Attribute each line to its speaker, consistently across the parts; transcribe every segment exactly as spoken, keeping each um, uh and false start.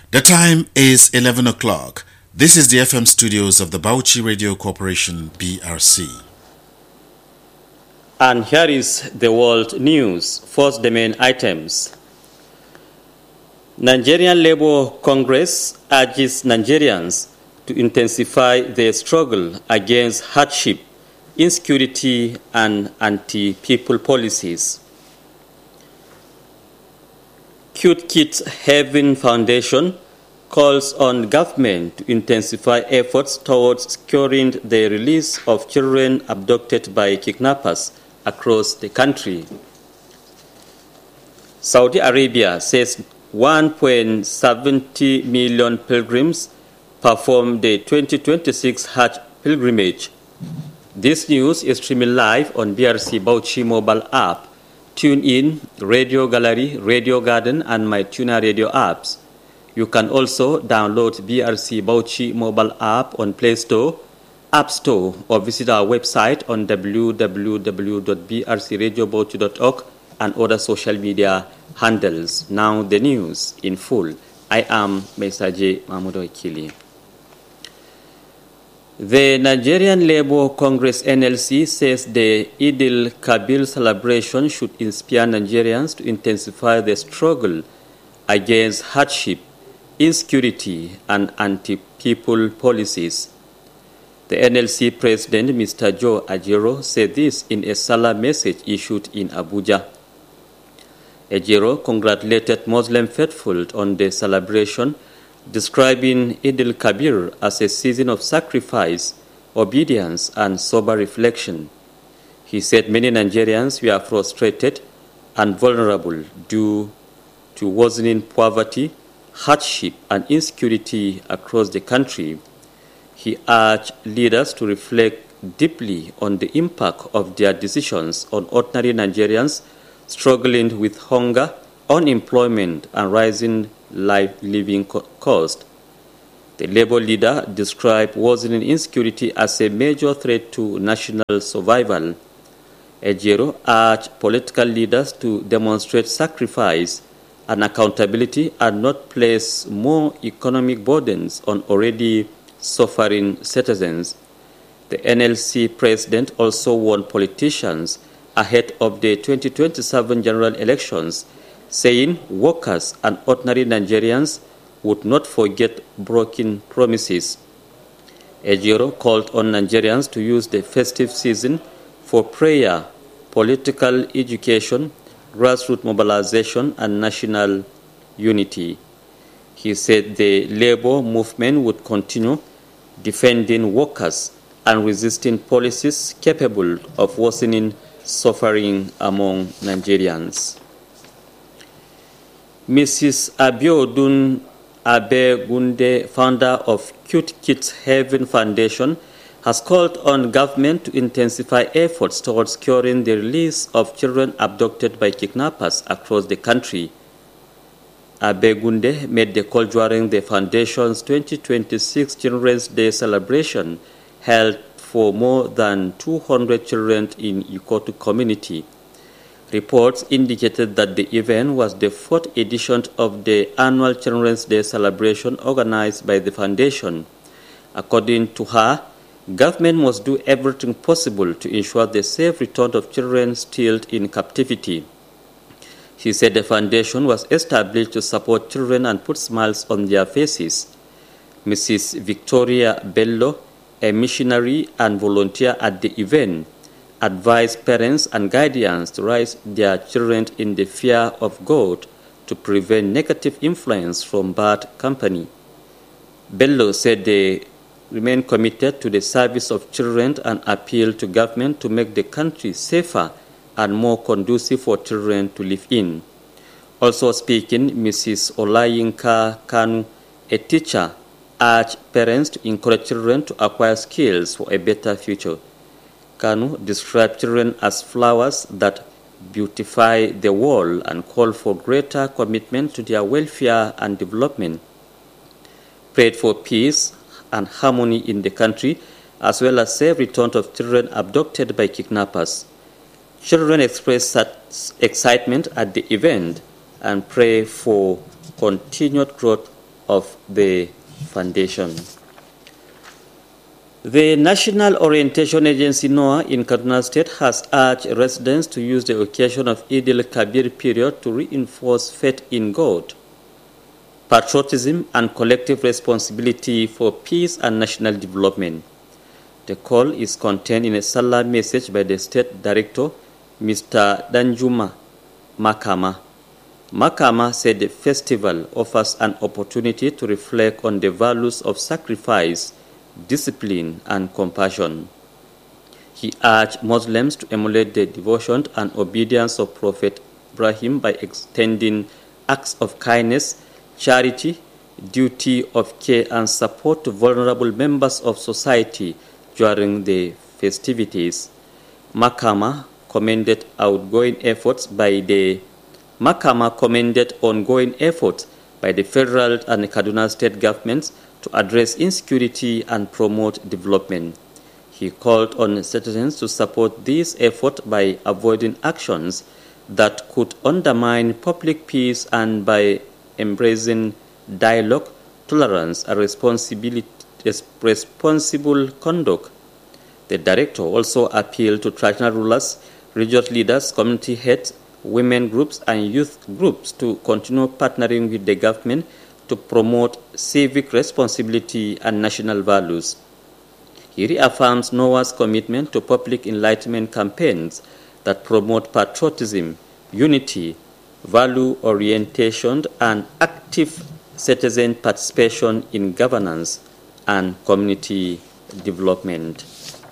Speaker 1: The time is eleven o'clock. This is the F M studios of the Bauchi Radio Corporation, B R C.
Speaker 2: And here is the world news. First, the main items. Nigerian Labour Congress urges Nigerians to intensify their struggle against hardship, insecurity, and anti-people policies. Cute Kids Heaven Foundation calls on government to intensify efforts towards securing the release of children abducted by kidnappers across the country. Saudi Arabia says one point seven zero million pilgrims performed the twenty twenty-six Hajj pilgrimage. This news is streaming live on B R C Bauchi mobile app. Tune in, Radio Gallery, Radio Garden, and my Tuna Radio apps. You can also download B R C Bauchi mobile app on Play Store, App Store, or visit our website on w w w dot b r c radio bauchi dot org and other social media handles. Now the news in full. I am Maisaje Mahmoud Ikili. The Nigerian Labour Congress N L C says the Eid al-Kabir celebration should inspire Nigerians to intensify the struggle against hardship, insecurity, and anti-people policies. The N L C President, Mister Joe Ajero, said this in a Salah message issued in Abuja. Ajero congratulated Muslim faithful on the celebration, describing Eid al-Kabir as a season of sacrifice, obedience, and sober reflection. He said many Nigerians were frustrated and vulnerable due to worsening poverty, hardship, and insecurity across the country. He urged leaders to reflect deeply on the impact of their decisions on ordinary Nigerians struggling with hunger, unemployment, and rising life living cost. The Labour leader described worsening insecurity as a major threat to national survival. Ajero urged political leaders to demonstrate sacrifice and accountability and not place more economic burdens on already suffering citizens. The N L C president also warned politicians ahead of the twenty twenty-seven general elections, saying workers and ordinary Nigerians would not forget broken promises. Ajero called on Nigerians to use the festive season for prayer, political education, grassroots mobilization, and national unity. He said the labor movement would continue defending workers and resisting policies capable of worsening suffering among Nigerians. Missus Abiodun Abegunde, founder of Cute Kids Heaven Foundation, has called on government to intensify efforts towards securing the release of children abducted by kidnappers across the country. Abegunde made the call during the foundation's twenty twenty-six Children's Day celebration held for more than two hundred children in Ikotu community. Reports indicated that the event was the fourth edition of the annual Children's Day celebration organized by the foundation. According to her, government must do everything possible to ensure the safe return of children still in captivity. She said the foundation was established to support children and put smiles on their faces. Missus Victoria Bello, a missionary and volunteer at the event, advised parents and guardians to raise their children in the fear of God to prevent negative influence from bad company. Bello said they remain committed to the service of children and appeal to government to make the country safer and more conducive for children to live in. Also speaking, Missus Olayinka Kanu, a teacher, urged parents to encourage children to acquire skills for a better future. Kanu described children as flowers that beautify the world and called for greater commitment to their welfare and development. Prayed for peace and harmony in the country, as well as safe return of children abducted by kidnappers. Children expressed excitement at the event and pray for continued growth of the foundation. The National Orientation Agency NOAA in Kaduna State has urged residents to use the occasion of Eid al-Kabir period to reinforce faith in God, patriotism and collective responsibility for peace and national development. The call is contained in a Salah message by the State Director, Mister Danjuma Makama. Makama said the festival offers an opportunity to reflect on the values of sacrifice, discipline and compassion. He urged Muslims to emulate the devotion and obedience of Prophet Ibrahim by extending acts of kindness, charity, duty of care and support to vulnerable members of society during the festivities. Makama commended outgoing efforts by the Makama commended ongoing efforts by the federal and Kaduna state governments to address insecurity and promote development. He called on citizens to support this effort by avoiding actions that could undermine public peace and by embracing dialogue, tolerance, and responsibility, responsible conduct. The director also appealed to traditional rulers, religious leaders, community heads, women groups, and youth groups to continue partnering with the government to promote civic responsibility and national values. He reaffirms NOAA's commitment to public enlightenment campaigns that promote patriotism, unity, value orientation, and active citizen participation in governance and community development.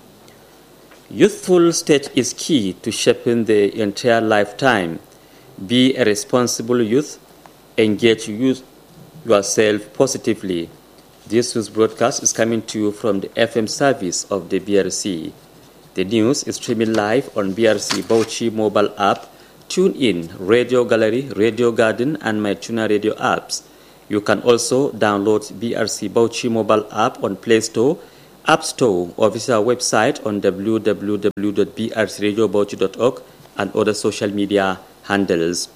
Speaker 2: Youthful state is key to shaping the entire lifetime. Be a responsible youth, engage youth yourself positively. This news broadcast is coming to you from the F M service of the B R C. The news is streaming live on B R C Bauchi mobile app, TuneIn, Radio Gallery, Radio Garden, and MyTuner Radio apps. You can also download B R C Bauchi mobile app on Play Store, App Store, or visit our website on w w w dot b r c radio bauchi dot org and other social media handles.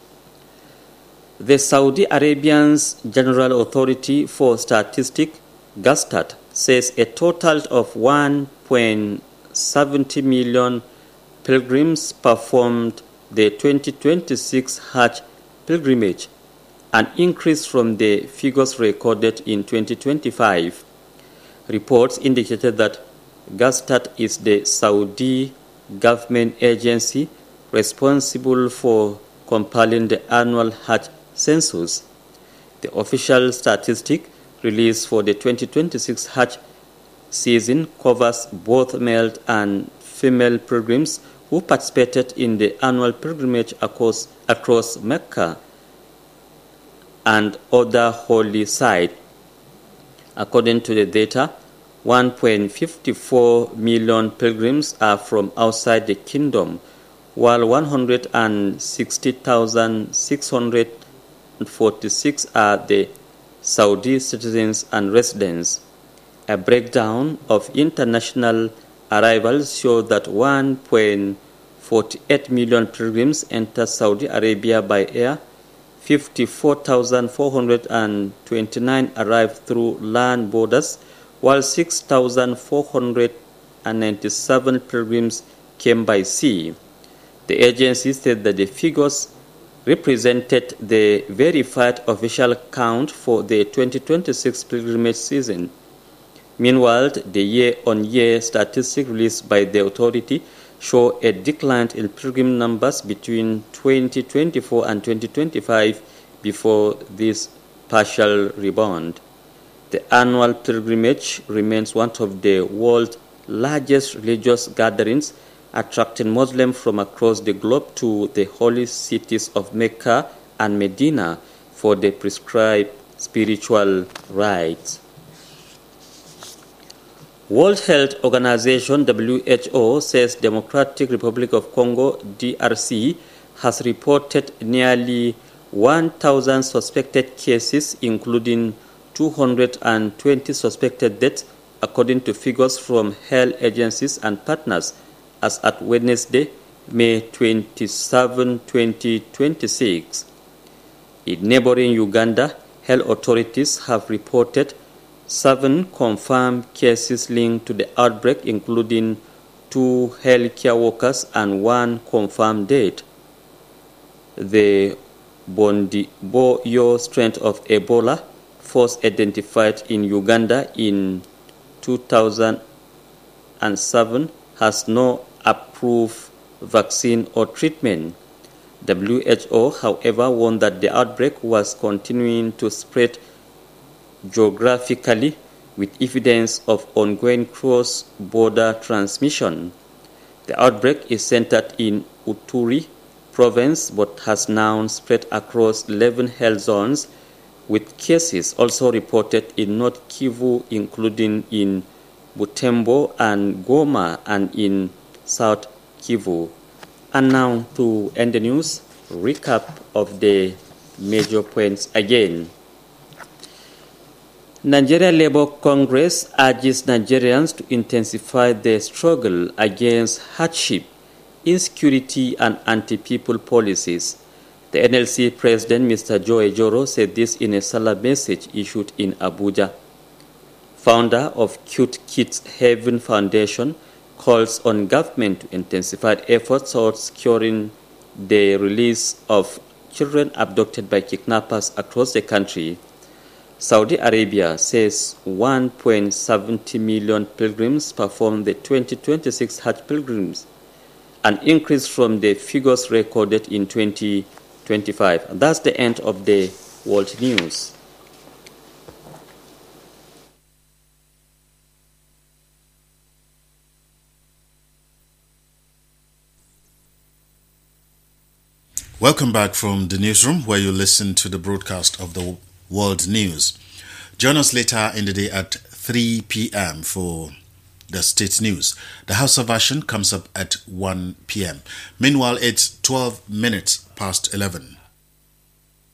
Speaker 2: The Saudi Arabian's General Authority for Statistics, GASTAT, says a total of one point seven zero million pilgrims performed the twenty twenty-six Hajj pilgrimage, an increase from the figures recorded in twenty twenty-five. Reports indicated that GASTAT is the Saudi government agency responsible for compiling the annual Hajj census. The official statistic released for the twenty twenty-six Hajj season covers both male and female pilgrims who participated in the annual pilgrimage across, across Mecca and other holy sites. According to the data, one point five four million pilgrims are from outside the kingdom, while one hundred sixty thousand six hundred forty-six are the Saudi citizens and residents. A breakdown of international arrivals shows that one point four eight million pilgrims enter Saudi Arabia by air, fifty-four thousand four hundred twenty-nine arrived through land borders, while six thousand four hundred ninety-seven pilgrims came by sea. The agency said that the figures represented the verified official count for the twenty twenty-six pilgrimage season. Meanwhile, the year-on-year statistics released by the authority show a decline in pilgrim numbers between twenty twenty-four and twenty twenty-five before this partial rebound. The annual pilgrimage remains one of the world's largest religious gatherings, attracting Muslims from across the globe to the holy cities of Mecca and Medina for the prescribed spiritual rites. World Health Organization W H O says Democratic Republic of Congo D R C has reported nearly one thousand suspected cases, including two hundred twenty suspected deaths, according to figures from health agencies and partners, as at Wednesday, May twenty-seventh, twenty twenty-six. In neighboring Uganda, health authorities have reported seven confirmed cases linked to the outbreak, including two healthcare workers and one confirmed death. The Bundibugyo strain of Ebola, first identified in Uganda in two thousand seven, has no approved vaccine or treatment. W H O, however, warned that the outbreak was continuing to spread geographically, with evidence of ongoing cross-border transmission. The outbreak is centered in Uturi province but has now spread across eleven health zones, with cases also reported in North Kivu, including in Butembo and Goma, and in South Kivu. And now to end the news, recap of the major points again. Nigeria Labour Congress urges Nigerians to intensify their struggle against hardship, insecurity and anti-people policies. The N L C President, Mister Joe Ejoro, said this in a Salah message issued in Abuja. Founder of Cute Kids Heaven Foundation calls on government to intensify efforts towards securing the release of children abducted by kidnappers across the country. Saudi Arabia says one point seven zero million pilgrims performed the twenty twenty-six Hajj pilgrims, an increase from the figures recorded in twenty twenty-five. That's the end of the world news.
Speaker 1: Welcome back from the newsroom, where you listen to the broadcast of the world news. Join us later in the day at three p.m. for the state news. The Hausa version comes up at one p.m. Meanwhile, it's twelve minutes past eleven.